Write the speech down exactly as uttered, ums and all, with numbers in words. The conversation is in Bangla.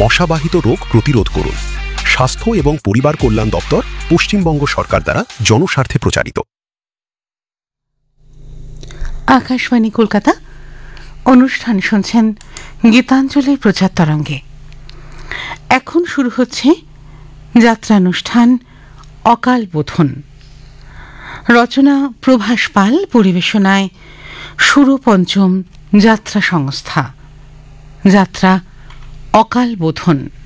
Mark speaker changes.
Speaker 1: মশাবাহিত রোগ প্রতিরোধ করুন। স্বাস্থ্য এবং পরিবার কল্যাণ দপ্তর, পশ্চিমবঙ্গ সরকার দ্বারা জনস্বার্থে প্রচারিত।
Speaker 2: আকাশবাণী কলকাতা। অনুষ্ঠান শুনছেন গীতাঞ্জলি প্রচার তরঙ্গে। এখন শুরু হচ্ছে যাত্রানুষ্ঠান অকাল বোধন। রচনা প্রভাস পাল, পরিবেশনায় সুরপঞ্চম যাত্রা সংস্থা। যাত্রা অকাল বোধন।